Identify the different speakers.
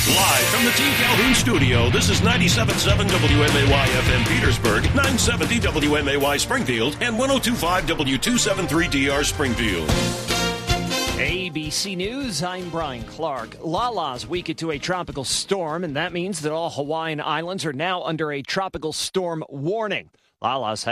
Speaker 1: Live from the Team Calhoun studio, this is 97.7 WMAY FM Petersburg, 970 WMAY Springfield, and 102.5 W273DR Springfield.
Speaker 2: ABC News, I'm Brian Clark. Lala's weakened to a tropical storm, and that means that all Hawaiian islands are now under a tropical storm warning. Lala's